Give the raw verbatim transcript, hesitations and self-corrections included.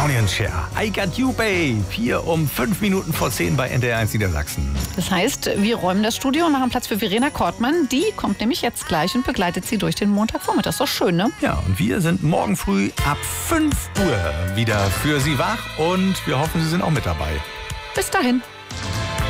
Bonnie Cher, I Got You Babe, hier um fünf Minuten vor zehn bei N D R eins Niedersachsen. Das heißt, wir räumen das Studio und machen Platz für Verena Kortmann. Die kommt nämlich jetzt gleich und begleitet sie durch den Montagvormittag. Ist doch schön, ne? Ja, und wir sind morgen früh ab fünf Uhr wieder für Sie wach und wir hoffen, Sie sind auch mit dabei. Bis dahin.